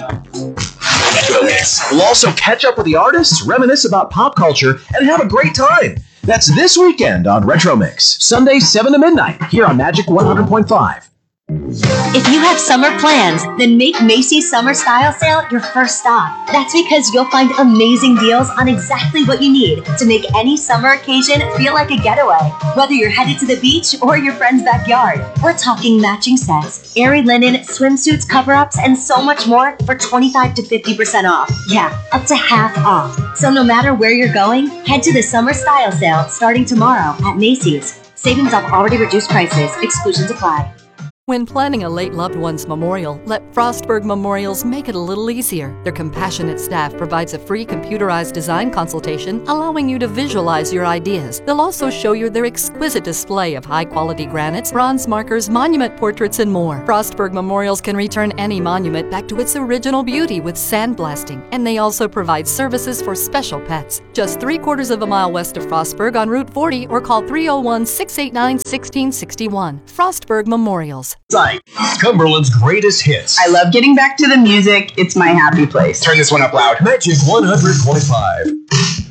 We'll also catch up with the artists, reminisce about pop culture, and have a great time. That's this weekend on Retro Mix, Sunday 7 to midnight, here on Magic 100.5. If you have summer plans, then make Macy's Summer Style Sale your first stop. That's because you'll find amazing deals on exactly what you need to make any summer occasion feel like a getaway. Whether you're headed to the beach or your friend's backyard, we're talking matching sets, airy linen, swimsuits, cover-ups, and so much more for 25 to 50% off. Yeah, up to half off. So no matter where you're going, head to the Summer Style Sale starting tomorrow at Macy's. Savings off already reduced prices. Exclusions apply. When planning a late loved one's memorial, let Frostburg Memorials make it a little easier. Their compassionate staff provides a free computerized design consultation, allowing you to visualize your ideas. They'll also show you their exquisite display of high-quality granites, bronze markers, monument portraits, and more. Frostburg Memorials can return any monument back to its original beauty with sandblasting, and they also provide services for special pets. Just 3/4 of a mile west of Frostburg on Route 40, or call 301-689-1661. Frostburg Memorials. Site, Cumberland's greatest hits. I love getting back to the music. It's my happy place. Turn this one up loud. Magic 100.5.